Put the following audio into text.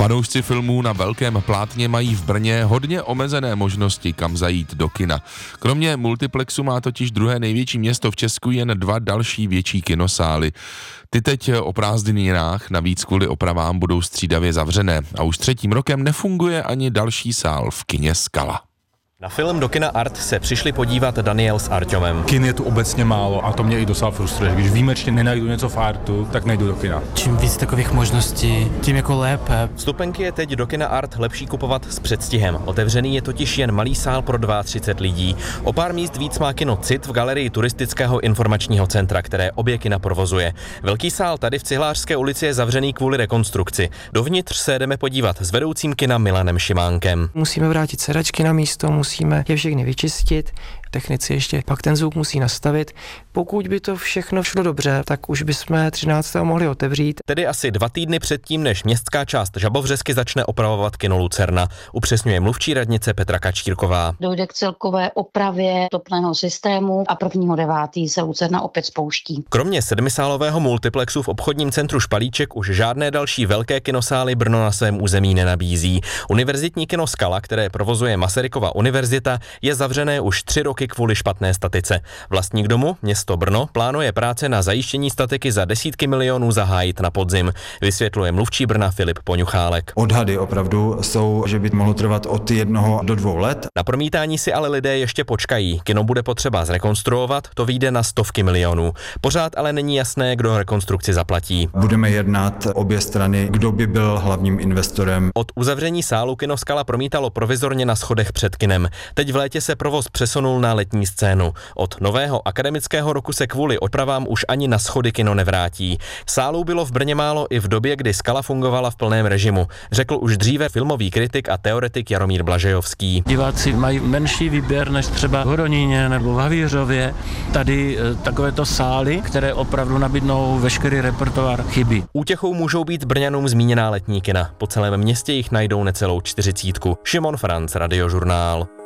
Fanoušci filmů na velkém plátně mají v Brně hodně omezené možnosti, kam zajít do kina. Kromě multiplexu má totiž druhé největší město v Česku jen 2 další větší kinosály. Ty teď o prázdninách navíc kvůli opravám budou střídavě zavřené a už 3. rokem nefunguje ani další sál v kině Skala. Na film do kina Art se přišli podívat Daniel s Arťomem. Kin je tu obecně málo a to mě i docela frustruje. Když výjimečně nenajdu něco v Artu, tak nejdu do kina. Čím víc takových možností, tím jako lépe. Vstupenky je teď do kina Art lepší kupovat s předstihem. Otevřený je totiž jen malý sál pro 32 lidí. O pár míst víc má kino CIT v galerii Turistického informačního centra, které obě kina provozuje. Velký sál tady v Cihlářské ulici je zavřený kvůli rekonstrukci. Dovnitř se jdeme podívat s vedoucím kina Milanem Šimánkem. Musíme vrátit sedačky na místo, musíme je všechny vyčistit, technici ještě pak ten zvuk musí nastavit. Pokud by to všechno šlo dobře, tak už bychom 13. mohli otevřít. Tedy asi 2 týdny předtím, než městská část Žabovřesky začne opravovat kino Lucerna, upřesňuje mluvčí radnice Petra Kačírková. Dojde k celkové opravě topného systému a 1.9. se Lucerna opět spouští. Kromě 7sálového multiplexu v obchodním centru Špalíček už žádné další velké kinosály Brno na svém území nenabízí. Univerzitní kino Skala, které provozuje Masarykova univerzita, je zavřené už 3 roky kvůli špatné statice. Vlastník domu, město Brno, plánuje práce na zajištění statiky za desítky milionů zahájit na podzim, vysvětluje mluvčí Brna Filip Poňuchálek. Odhady opravdu jsou, že by mohlo trvat od 1 do 2 let. Na promítání si ale lidé ještě počkají. Kino bude potřeba zrekonstruovat, to vyjde na stovky milionů. Pořád ale není jasné, kdo rekonstrukci zaplatí. Budeme jednat obě strany, kdo by byl hlavním investorem. Od uzavření sálu kino Skala promítalo provizorně na schodech před kinem. Teď v létě se provoz přesunul na letní scénu. Od nového akademického roku se kvůli opravám už ani na schody kino nevrátí. Sálů bylo v Brně málo i v době, kdy Skala fungovala v plném režimu, řekl už dříve filmový kritik a teoretik Jaromír Blažejovský. Diváci mají menší výběr než třeba v Horoníně nebo v Havířově. Tady takovéto sály, které opravdu nabídnou veškerý repertoár, chybí. Útěchou můžou být Brňanům zmíněná letní kina. Po celém městě jich najdou necelou 40. Šimon Franc, Radiožurnál.